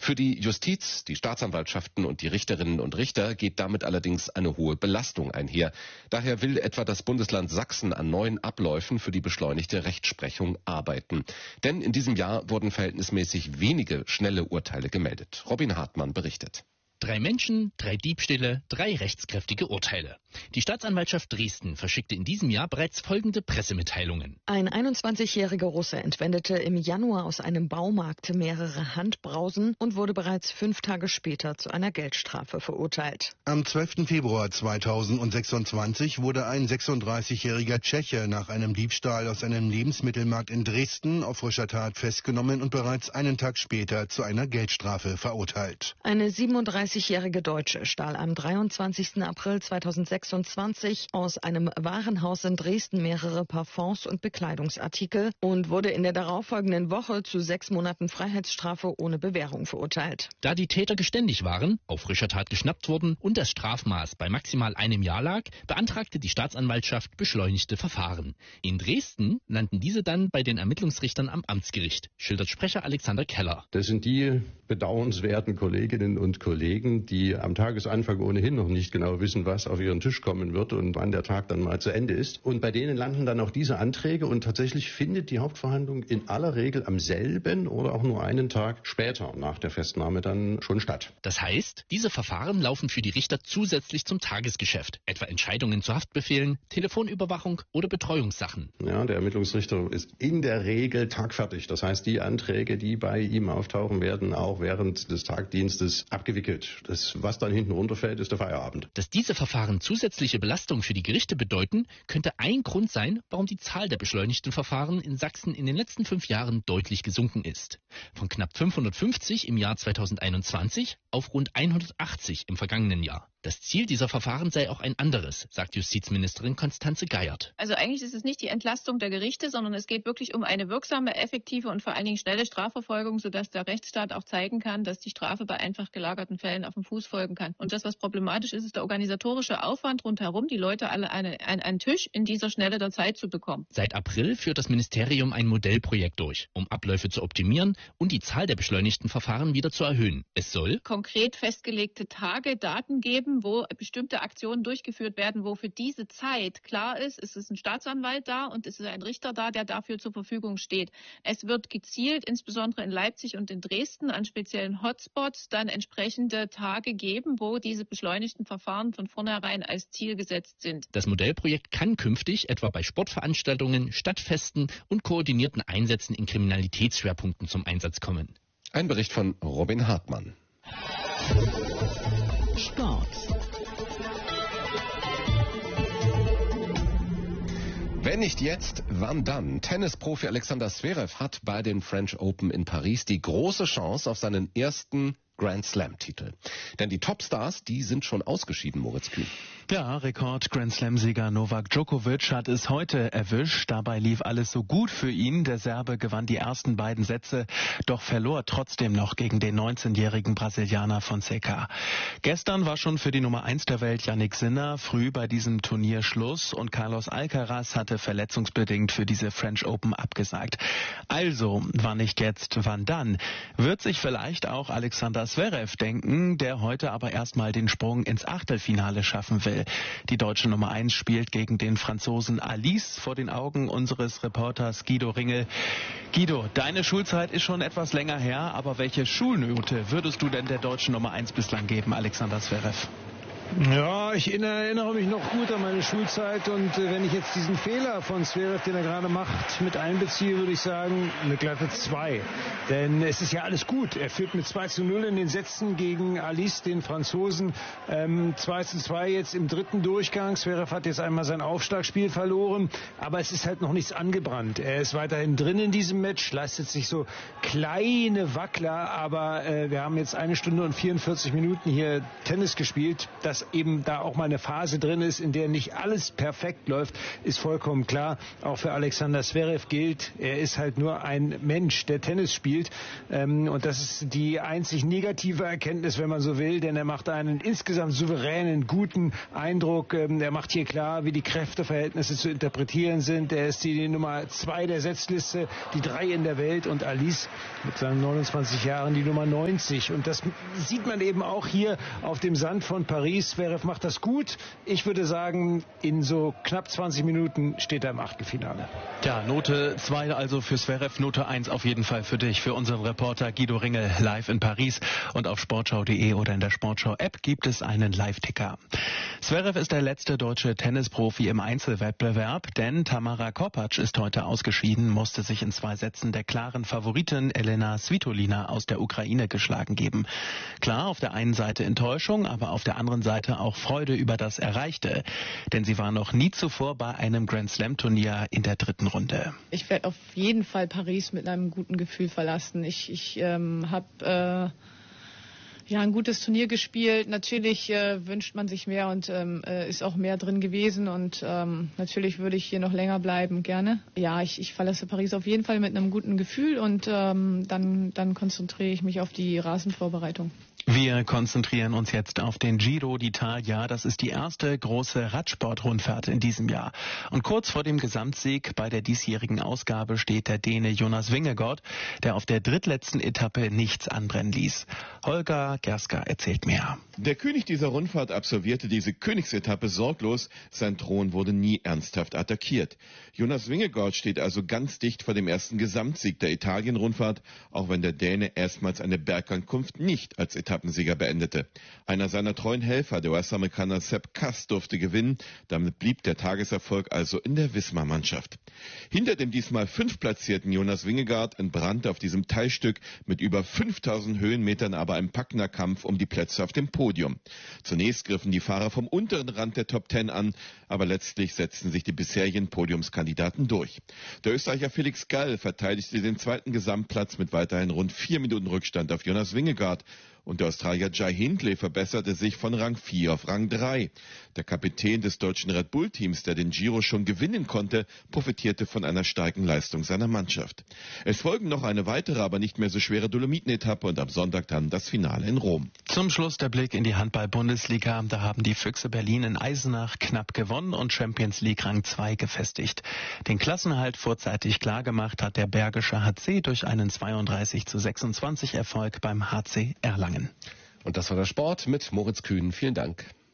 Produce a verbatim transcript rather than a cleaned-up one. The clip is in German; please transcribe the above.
Für die Justiz, die Staatsanwaltschaften und die Richterinnen und Richter geht damit allerdings eine hohe Belastung einher. Daher will etwa das Bundesland Sachsen an neuen Abläufen für die beschleunigte Rechtsprechung arbeiten. Denn in diesem Jahr wurden verhältnismäßig wenige schnelle Urteile gemeldet. Robin Hartmann berichtet. Drei Menschen, drei Diebstähle, drei rechtskräftige Urteile. Die Staatsanwaltschaft Dresden verschickte in diesem Jahr bereits folgende Pressemitteilungen. Ein einundzwanzigjähriger Russe entwendete im Januar aus einem Baumarkt mehrere Handbrausen und wurde bereits fünf Tage später zu einer Geldstrafe verurteilt. Am zwölften Februar zweitausendsechsundzwanzig wurde ein sechsunddreißigjähriger Tscheche nach einem Diebstahl aus einem Lebensmittelmarkt in Dresden auf frischer Tat festgenommen und bereits einen Tag später zu einer Geldstrafe verurteilt. Eine siebenunddreißigjährige Deutsche stahl am dreiundzwanzigsten April zweitausendsechsundzwanzig aus einem Warenhaus in Dresden mehrere Parfums und Bekleidungsartikel und wurde in der darauffolgenden Woche zu sechs Monaten Freiheitsstrafe ohne Bewährung verurteilt. Da die Täter geständig waren, auf frischer Tat geschnappt wurden und das Strafmaß bei maximal einem Jahr lag, beantragte die Staatsanwaltschaft beschleunigte Verfahren. In Dresden landen diese dann bei den Ermittlungsrichtern am Amtsgericht, schildert Sprecher Alexander Keller. Das sind die bedauernswerten Kolleginnen und Kollegen, die am Tagesanfang ohnehin noch nicht genau wissen, was auf ihren Tisch kommen wird und wann der Tag dann mal zu Ende ist. Und bei denen landen dann auch diese Anträge und tatsächlich findet die Hauptverhandlung in aller Regel am selben oder auch nur einen Tag später nach der Festnahme dann schon statt. Das heißt, diese Verfahren laufen für die Richter zusätzlich zum Tagesgeschäft, etwa Entscheidungen zu Haftbefehlen, Telefonüberwachung oder Betreuungssachen. Ja, der Ermittlungsrichter ist in der Regel tagfertig. Das heißt, die Anträge, die bei ihm auftauchen, werden auch während des Tagdienstes abgewickelt. Das, was dann hinten runterfällt, ist der Feierabend. Dass diese Verfahren zusätzliche Belastung für die Gerichte bedeuten, könnte ein Grund sein, warum die Zahl der beschleunigten Verfahren in Sachsen in den letzten fünf Jahren deutlich gesunken ist. Von knapp fünfhundertfünfzig im Jahr zweitausendeinundzwanzig auf rund hundertachtzig im vergangenen Jahr. Das Ziel dieser Verfahren sei auch ein anderes, sagt Justizministerin Constanze Geiert. Also eigentlich ist es nicht die Entlastung der Gerichte, sondern es geht wirklich um eine wirksame, effektive und vor allen Dingen schnelle Strafverfolgung, sodass der Rechtsstaat auch zeigen kann, dass die Strafe bei einfach gelagerten Fällen auf dem Fuß folgen kann. Und das, was problematisch ist, ist der organisatorische Aufwand rundherum, die Leute alle eine, ein, einen Tisch in dieser Schnelle der Zeit zu bekommen. Seit April führt das Ministerium ein Modellprojekt durch, um Abläufe zu optimieren und die Zahl der beschleunigten Verfahren wieder zu erhöhen. Es soll konkret festgelegte Tage, Daten geben, wo bestimmte Aktionen durchgeführt werden, wo für diese Zeit klar ist, es ist ein Staatsanwalt da und es ist ein Richter da, der dafür zur Verfügung steht. Es wird gezielt, insbesondere in Leipzig und in Dresden, an speziellen Hotspots dann entsprechende Tage geben, wo diese beschleunigten Verfahren von vornherein als Ziel gesetzt sind. Das Modellprojekt kann künftig etwa bei Sportveranstaltungen, Stadtfesten und koordinierten Einsätzen in Kriminalitätsschwerpunkten zum Einsatz kommen. Ein Bericht von Robin Hartmann. Sport. Wenn nicht jetzt, wann dann? Tennisprofi Alexander Zverev hat bei den French Open in Paris die große Chance auf seinen ersten Grand Slam-Titel. Denn die Topstars, die sind schon ausgeschieden, Moritz Kühn. Ja, Rekord-Grand Slam-Sieger Novak Djokovic hat es heute erwischt. Dabei lief alles so gut für ihn. Der Serbe gewann die ersten beiden Sätze, doch verlor trotzdem noch gegen den neunzehnjährigen Brasilianer Fonseca. Gestern war schon für die Nummer eins der Welt Jannik Sinner früh bei diesem Turnier Schluss und Carlos Alcaraz hatte verletzungsbedingt für diese French Open abgesagt. Also, wann nicht jetzt, wann dann? Wird sich vielleicht auch Alexander Zverev denken, der heute aber erstmal den Sprung ins Achtelfinale schaffen will. Die deutsche Nummer eins spielt gegen den Franzosen Alice vor den Augen unseres Reporters Guido Ringel. Guido, deine Schulzeit ist schon etwas länger her, aber welche Schulnote würdest du denn der deutschen Nummer eins bislang geben, Alexander Zverev? Ja, ich erinnere mich noch gut an meine Schulzeit und äh, wenn ich jetzt diesen Fehler von Zverev, den er gerade macht, mit einbeziehe, würde ich sagen, eine glatte zwei. Denn es ist ja alles gut. Er führt mit zwei zu null in den Sätzen gegen Alice, den Franzosen. Ähm, zwei zu zwei jetzt im dritten Durchgang. Zverev hat jetzt einmal sein Aufschlagspiel verloren, aber es ist halt noch nichts angebrannt. Er ist weiterhin drin in diesem Match, leistet sich so kleine Wackler, aber äh, wir haben jetzt eine Stunde und vierundvierzig Minuten hier Tennis gespielt. Das dass eben da auch mal eine Phase drin ist, in der nicht alles perfekt läuft, ist vollkommen klar. Auch für Alexander Zverev gilt, er ist halt nur ein Mensch, der Tennis spielt. Ähm, und das ist die einzig negative Erkenntnis, wenn man so will, denn er macht einen insgesamt souveränen, guten Eindruck. Ähm, er macht hier klar, wie die Kräfteverhältnisse zu interpretieren sind. Er ist die Nummer zwei der Setzliste, die drei in der Welt und Alice mit seinen neunundzwanzig Jahren die Nummer neunzig. Und das sieht man eben auch hier auf dem Sand von Paris. Zverev macht das gut. Ich würde sagen, in so knapp zwanzig Minuten steht er im Achtelfinale. Ja, Note zwei also für Zverev, Note eins auf jeden Fall für dich, für unseren Reporter Guido Ringel live in Paris. Und auf sportschau punkt de oder in der Sportschau-App gibt es einen Live-Ticker. Zverev ist der letzte deutsche Tennisprofi im Einzelwettbewerb, denn Tamara Korpatsch ist heute ausgeschieden, musste sich in zwei Sätzen der klaren Favoritin Elena Svitolina aus der Ukraine geschlagen geben. Klar, auf der einen Seite Enttäuschung, aber auf der anderen Seite auch Freude über das Erreichte. Denn sie war noch nie zuvor bei einem Grand-Slam-Turnier in der dritten Runde. Ich werde auf jeden Fall Paris mit einem guten Gefühl verlassen. Ich, ich ähm, habe äh, ja ein gutes Turnier gespielt. Natürlich äh, wünscht man sich mehr und ähm, ist auch mehr drin gewesen. Und ähm, natürlich würde ich hier noch länger bleiben, gerne. Ja, ich, ich verlasse Paris auf jeden Fall mit einem guten Gefühl und ähm, dann, dann konzentriere ich mich auf die Rasenvorbereitung. Wir konzentrieren uns jetzt auf den Giro d'Italia. Das ist die erste große Radsport-Rundfahrt in diesem Jahr. Und kurz vor dem Gesamtsieg bei der diesjährigen Ausgabe steht der Däne Jonas Vingegaard, der auf der drittletzten Etappe nichts anbrennen ließ. Holger Gerska erzählt mehr. Der König dieser Rundfahrt absolvierte diese Königsetappe sorglos. Sein Thron wurde nie ernsthaft attackiert. Jonas Vingegaard steht also ganz dicht vor dem ersten Gesamtsieg der Italien-Rundfahrt, auch wenn der Däne erstmals eine Bergankunft nicht als Etappensieger beendete. Einer seiner treuen Helfer, der U S-Amerikaner Sepp Kuss, durfte gewinnen. Damit blieb der Tageserfolg also in der Visma-Mannschaft. Hinter dem diesmal fünftplatzierten Jonas Vingegaard entbrannte auf diesem Teilstück mit über fünftausend Höhenmetern aber ein packender Kampf um die Plätze auf dem Podium. Zunächst griffen die Fahrer vom unteren Rand der Top Ten an, aber letztlich setzten sich die bisherigen Podiumskandidaten durch. Der Österreicher Felix Gall verteidigte den zweiten Gesamtplatz mit weiterhin rund vier Minuten Rückstand auf Jonas Vingegaard. Und der Australier Jai Hindley verbesserte sich von Rang vier auf Rang drei. Der Kapitän des deutschen Red Bull-Teams, der den Giro schon gewinnen konnte, profitierte von einer starken Leistung seiner Mannschaft. Es folgen noch eine weitere, aber nicht mehr so schwere Dolomiten-Etappe und am Sonntag dann das Finale in Rom. Zum Schluss der Blick in die Handball-Bundesliga. Da haben die Füchse Berlin in Eisenach knapp gewonnen und Champions League Rang zwei gefestigt. Den Klassenerhalt vorzeitig klargemacht hat der Bergische H C durch einen zweiunddreißig zu sechsundzwanzig Erfolg beim H C Erlangen. Und das war der Sport mit Moritz Kühn. Vielen Dank.